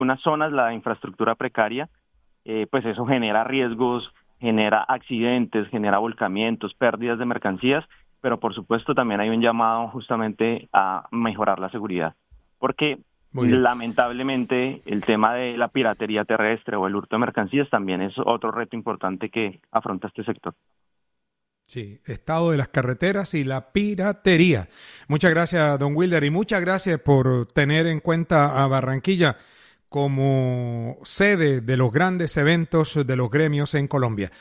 algunas zonas la infraestructura precaria, pues eso genera riesgos, genera accidentes, genera volcamientos, pérdidas de mercancías, pero por supuesto también hay un llamado justamente a mejorar la seguridad, porque lamentablemente el tema de la piratería terrestre o el hurto de mercancías también es otro reto importante que afronta este sector. Sí, estado de las carreteras y la piratería. Muchas gracias, don Wilder, y muchas gracias por tener en cuenta a Barranquilla como sede de los grandes eventos de los gremios en Colombia.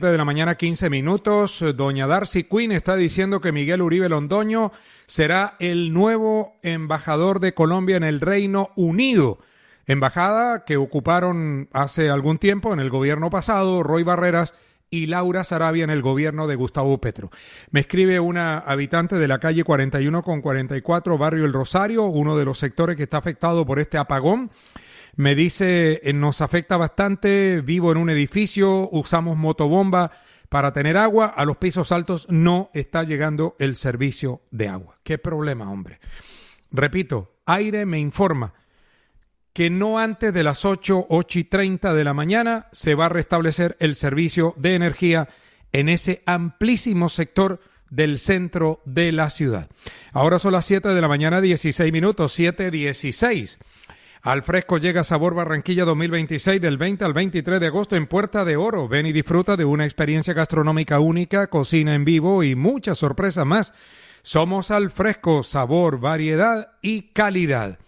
7:15 a.m. Doña Darcy Quinn está diciendo que Miguel Uribe Londoño será el nuevo embajador de Colombia en el Reino Unido. Embajada que ocuparon hace algún tiempo en el gobierno pasado Roy Barreras y Laura Sarabia en el gobierno de Gustavo Petro. Me escribe una habitante de la calle 41 con 44, barrio El Rosario, uno de los sectores que está afectado por este apagón. Me dice, nos afecta bastante, vivo en un edificio, usamos motobomba para tener agua, a los pisos altos no está llegando el servicio de agua. ¿Qué problema, hombre? Repito, Aire me informa que no antes de las 8:30 de la mañana se va a restablecer el servicio de energía en ese amplísimo sector del centro de la ciudad. Ahora son las 7:16 a.m, 7:16. Al fresco llega Sabor Barranquilla 2026 del 20 al 23 de agosto en Puerta de Oro. Ven y disfruta de una experiencia gastronómica única, cocina en vivo y muchas sorpresas más. Somos Al Fresco, sabor, variedad y calidad.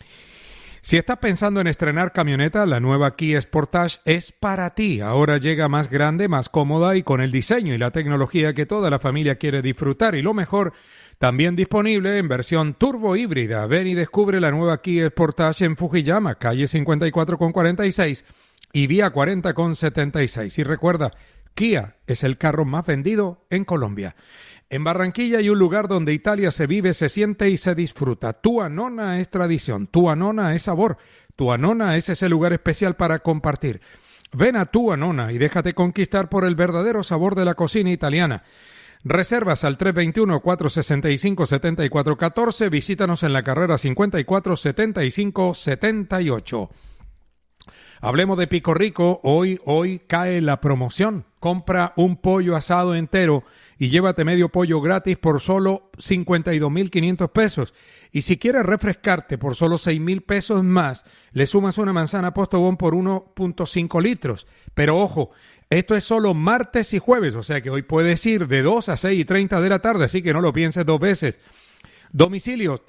Si estás pensando en estrenar camioneta, la nueva Kia Sportage es para ti. Ahora llega más grande, más cómoda y con el diseño y la tecnología que toda la familia quiere disfrutar. Y lo mejor, también disponible en versión turbo híbrida. Ven y descubre la nueva Kia Sportage en Fujiyama, calle 54 con 46 y vía 40 con 76. Y recuerda, Kia es el carro más vendido en Colombia. En Barranquilla hay un lugar donde Italia se vive, se siente y se disfruta. Tua Nonna es tradición, Tua Nonna es sabor, Tua Nonna es ese lugar especial para compartir. Ven a Tua Nonna y déjate conquistar por el verdadero sabor de la cocina italiana. Reservas al 321-465-7414. Visítanos en la carrera 54-75-78. Hablemos de Pico Rico. Hoy cae la promoción. Compra un pollo asado entero y llévate medio pollo gratis por solo 52.500 pesos. Y si quieres refrescarte por solo 6.000 pesos más, le sumas una manzana Postobón por 1.5 litros. Pero ojo, esto es solo martes y jueves, o sea que hoy puedes ir de 2 a 6:30 de la tarde, así que no lo pienses dos veces. Domicilios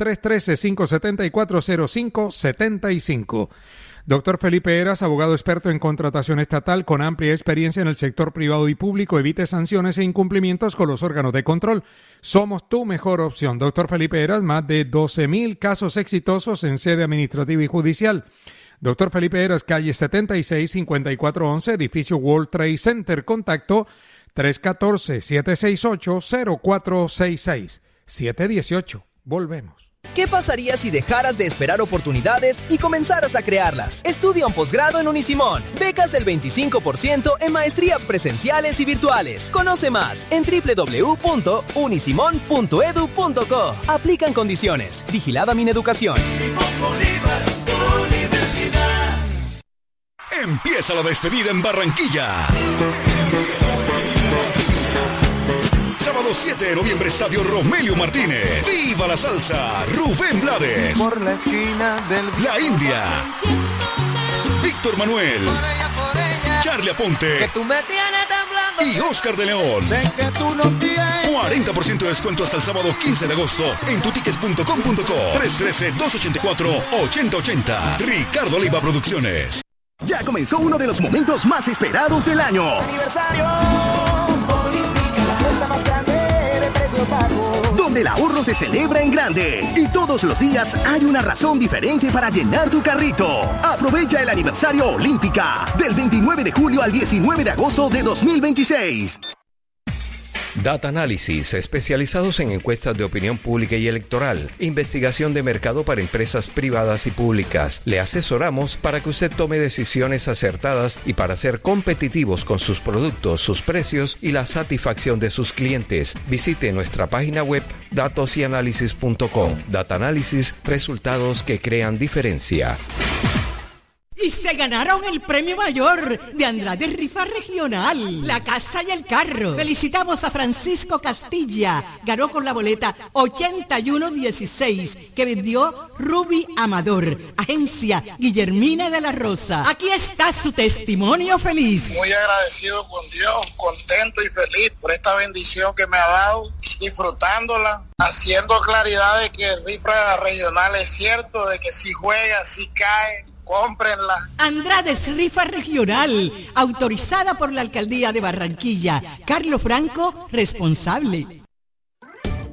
313-574-0575. Doctor Felipe Heras, abogado experto en contratación estatal con amplia experiencia en el sector privado y público. Evite sanciones e incumplimientos con los órganos de control. Somos tu mejor opción. Doctor Felipe Heras, más de 12.000 casos exitosos en sede administrativa y judicial. Doctor Felipe Heras, calle 76-5411, edificio World Trade Center. Contacto 314-768-0466. 718. Volvemos. ¿Qué pasaría si dejaras de esperar oportunidades y comenzaras a crearlas? Estudia un posgrado en Unisimón. Becas del 25% en maestrías presenciales y virtuales. Conoce más en www.unisimon.edu.co. Aplican condiciones. Vigilada Mineducación. Empieza la despedida en Barranquilla. Sábado 7 de noviembre, Estadio Romelio Martínez. ¡Viva la salsa! Rubén Blades. Por la esquina del... La India. Víctor Manuel. Por ella. Charlie Aponte. Que tú me tienes temblando. Y Oscar de León. Sé que tú no tienes. 40% de descuento hasta el sábado 15 de agosto en tutickets.com.co. 313-284-8080. Ricardo Oliva Producciones. Ya comenzó uno de los momentos más esperados del año. ¡Aniversario! La fiesta más grande de precios bajos. Donde el ahorro se celebra en grande. Y todos los días hay una razón diferente para llenar tu carrito. Aprovecha el aniversario Olímpica. Del 29 de julio al 19 de agosto de 2026. Data Analysis, especializados en encuestas de opinión pública y electoral, investigación de mercado para empresas privadas y públicas. Le asesoramos para que usted tome decisiones acertadas y para ser competitivos con sus productos, sus precios y la satisfacción de sus clientes. Visite nuestra página web datosyanálisis.com. Data Analysis, resultados que crean diferencia. y se ganaron el premio mayor de Andrade Rifa Regional, la casa y el carro. Felicitamos a Francisco Castilla, ganó con la boleta 8116 que vendió Ruby Amador, agencia Guillermina de la Rosa. Aquí está su testimonio feliz. Muy agradecido con Dios, contento y feliz por esta bendición que me ha dado, disfrutándola, haciendo claridad de que el Rifa Regional es cierto, de que si juega, si cae, cómprenla. Andrades Rifa Regional, autorizada por la Alcaldía de Barranquilla. Carlos Franco, responsable.